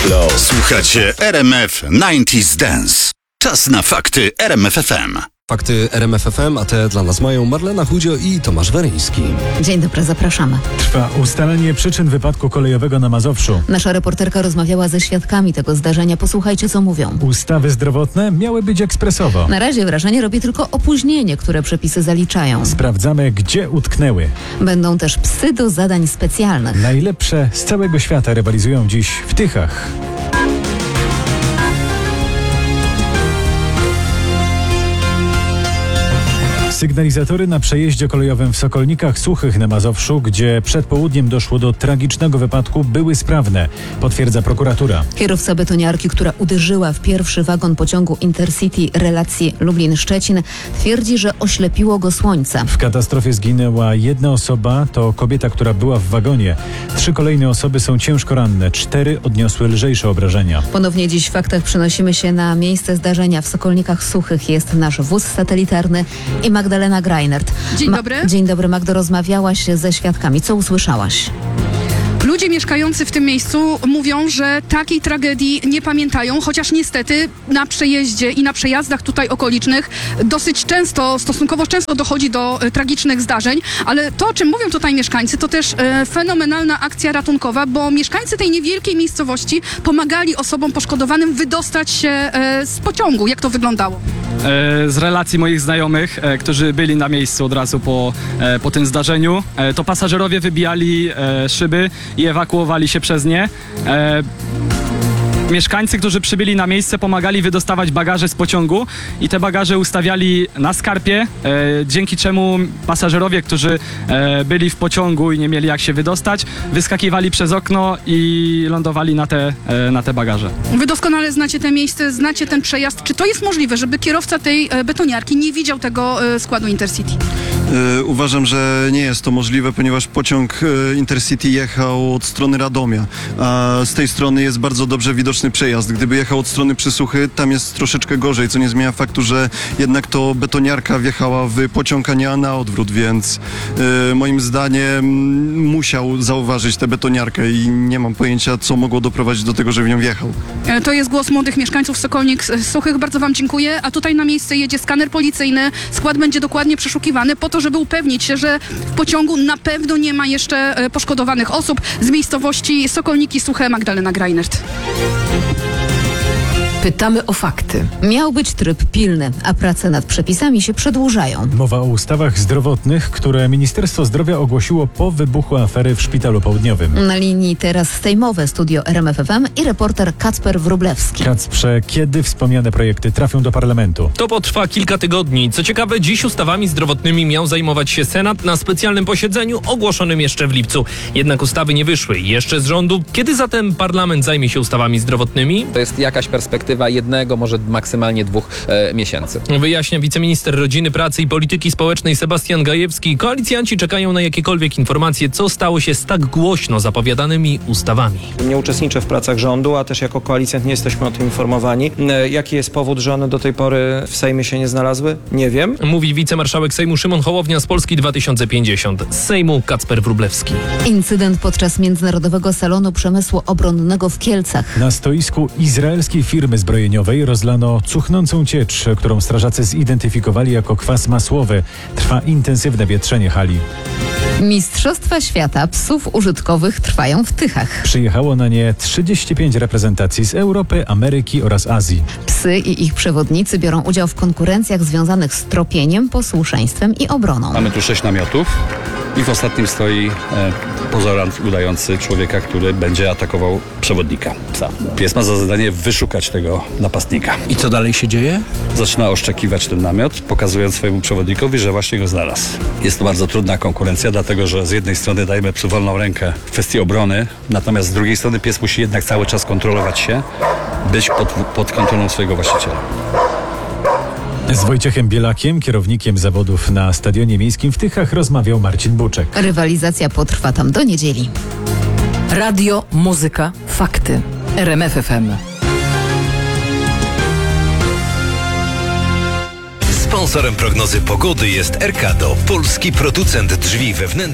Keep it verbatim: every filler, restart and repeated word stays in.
Flow. Słuchacie R M F dziewięćdziesiąt Dance. Czas na fakty R M F F M. Fakty R M F F M, a te dla nas mają Marlena Chudzio i Tomasz Weryński. Dzień dobry, zapraszamy. Trwa ustalenie przyczyn wypadku kolejowego na Mazowszu. Nasza reporterka rozmawiała ze świadkami tego zdarzenia. Posłuchajcie, co mówią. Ustawy zdrowotne miały być ekspresowo. Na razie wrażenie robi tylko opóźnienie, które przepisy zaliczają. Sprawdzamy, gdzie utknęły. Będą też psy do zadań specjalnych. Najlepsze z całego świata rywalizują dziś w Tychach. Sygnalizatory na przejeździe kolejowym w Sokolnikach Suchych na Mazowszu, gdzie przed południem doszło do tragicznego wypadku, były sprawne, potwierdza prokuratura. Kierowca betoniarki, która uderzyła w pierwszy wagon pociągu Intercity relacji Lublin-Szczecin, twierdzi, że oślepiło go słońce. W katastrofie zginęła jedna osoba, to kobieta, która była w wagonie. Trzy kolejne osoby są ciężko ranne, cztery odniosły lżejsze obrażenia. Ponownie dziś w faktach przenosimy się na miejsce zdarzenia. W Sokolnikach Suchych jest nasz wóz satelitarny i Magdalena Greinert. Dzień Ma- dobry. Dzień dobry, Magdo, rozmawiałaś ze świadkami. Co usłyszałaś? Ludzie mieszkający w tym miejscu mówią, że takiej tragedii nie pamiętają, chociaż niestety na przejeździe i na przejazdach tutaj okolicznych dosyć często, stosunkowo często dochodzi do e, tragicznych zdarzeń, ale to, o czym mówią tutaj mieszkańcy, to też e, fenomenalna akcja ratunkowa, bo mieszkańcy tej niewielkiej miejscowości pomagali osobom poszkodowanym wydostać się e, z pociągu. Jak to wyglądało? E, Z relacji moich znajomych, e, którzy byli na miejscu od razu po, e, po tym zdarzeniu, e, to pasażerowie wybijali e, szyby i ewakuowali się przez nie. E, Mieszkańcy, którzy przybyli na miejsce, pomagali wydostawać bagaże z pociągu i te bagaże ustawiali na skarpie, e, dzięki czemu pasażerowie, którzy e, byli w pociągu i nie mieli jak się wydostać, wyskakiwali przez okno i lądowali na te, e, na te bagaże. Wy doskonale znacie te miejsce, znacie ten przejazd. Czy to jest możliwe, żeby kierowca tej e, betoniarki nie widział tego e, składu Intercity? Yy, uważam, że nie jest to możliwe, ponieważ pociąg yy, Intercity jechał od strony Radomia, a z tej strony jest bardzo dobrze widoczny przejazd. Gdyby jechał od strony Przysuchy, tam jest troszeczkę gorzej, co nie zmienia faktu, że jednak to betoniarka wjechała w pociąg, a nie na odwrót, więc yy, moim zdaniem musiał zauważyć tę betoniarkę i nie mam pojęcia, co mogło doprowadzić do tego, że w nią wjechał. E, To jest głos młodych mieszkańców Sokolnik Suchych. Bardzo wam dziękuję. A tutaj na miejsce jedzie skaner policyjny. Skład będzie dokładnie przeszukiwany po to, żeby upewnić się, że w pociągu na pewno nie ma jeszcze e, poszkodowanych osób. Z miejscowości Sokolniki Suche, Magdalena Greinert. Pytamy o fakty. Miał być tryb pilny, a prace nad przepisami się przedłużają. Mowa o ustawach zdrowotnych, które Ministerstwo Zdrowia ogłosiło po wybuchu afery w Szpitalu Południowym. Na linii teraz sejmowe studio R M F F M i reporter Kacper Wróblewski. Kacprze, kiedy wspomniane projekty trafią do parlamentu? To potrwa kilka tygodni. Co ciekawe, dziś ustawami zdrowotnymi miał zajmować się Senat na specjalnym posiedzeniu ogłoszonym jeszcze w lipcu. Jednak ustawy nie wyszły jeszcze z rządu. Kiedy zatem parlament zajmie się ustawami zdrowotnymi? To jest jakaś perspektywa jednego, może maksymalnie dwóch e, miesięcy. Wyjaśnia wiceminister Rodziny, Pracy i Polityki Społecznej Sebastian Gajewski. Koalicjanci czekają na jakiekolwiek informacje, co stało się z tak głośno zapowiadanymi ustawami. Nie uczestniczę w pracach rządu, a też jako koalicjant nie jesteśmy o tym informowani. E, Jaki jest powód, że one do tej pory w Sejmie się nie znalazły? Nie wiem. Mówi wicemarszałek Sejmu Szymon Hołownia z Polski dwa tysiące pięćdziesiąt. Z Sejmu Kacper Wróblewski. Incydent podczas Międzynarodowego Salonu Przemysłu Obronnego w Kielcach. Na stoisku izraelskiej firmy zbrojeniowej rozlano cuchnącą ciecz, którą strażacy zidentyfikowali jako kwas masłowy. Trwa intensywne wietrzenie hali. Mistrzostwa Świata Psów Użytkowych trwają w Tychach. Przyjechało na nie trzydzieści pięć reprezentacji z Europy, Ameryki oraz Azji. Psy i ich przewodnicy biorą udział w konkurencjach związanych z tropieniem, posłuszeństwem i obroną. Mamy tu sześć namiotów i w ostatnim stoi e, pozorant udający człowieka, który będzie atakował przewodnika, psa. Pies ma za zadanie wyszukać tego napastnika. I co dalej się dzieje? Zaczyna oszczekiwać ten namiot, pokazując swojemu przewodnikowi, że właśnie go znalazł. Jest to bardzo trudna konkurencja, dlatego że z jednej strony dajemy psu wolną rękę w kwestii obrony, natomiast z drugiej strony pies musi jednak cały czas kontrolować się, być pod, pod kontrolą swojego właściciela. Z Wojciechem Bielakiem, kierownikiem zawodów na Stadionie Miejskim w Tychach, rozmawiał Marcin Buczek. Rywalizacja potrwa tam do niedzieli. Radio, muzyka, fakty. R M F F M. Sponsorem prognozy pogody jest Erkado, polski producent drzwi wewnętrznych.